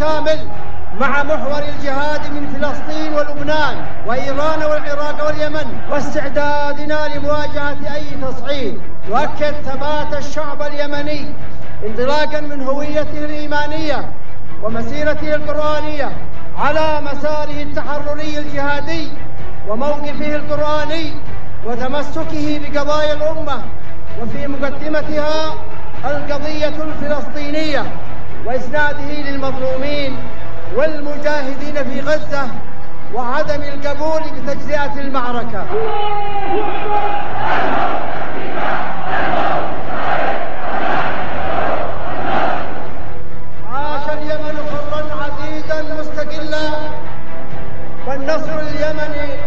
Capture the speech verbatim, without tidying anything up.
متكامل مع محور الجهاد من فلسطين ولبنان وإيران والعراق واليمن، واستعدادنا لمواجهة أي تصعيد. يؤكد ثبات الشعب اليمني انطلاقا من هويته الإيمانية ومسيرته القرآنية على مساره التحرري الجهادي وموقفه القرآني وتمسكه بقضايا الأمة، وفي مقدمتها القضية الفلسطينية، وإسناده للمظلومين والمجاهدين في غزة، وعدم القبول بتجزئة المعركة. عاش اليمن حرا عزيزا مستقلا، والنصر اليمني